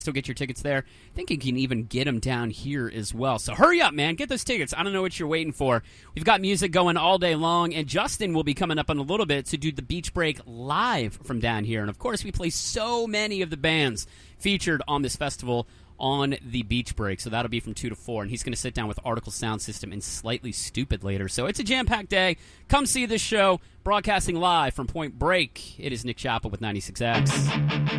still get your tickets there. I think you can even get them down here as well. So hurry up, man. Get those tickets. I don't know what you're waiting for. We've got music going all day long, and Justin will be coming up in a little bit to do the Beach Break live from down here. And, of course, we play so many of the bands featured on this festival on the Beach Break. So that'll be from 2 to 4, and he's going to sit down with Article Sound System and Slightly Stupid later. So it's a jam-packed day. Come see this show. Broadcasting live from Point Break, it is Nick Chappell with 96X.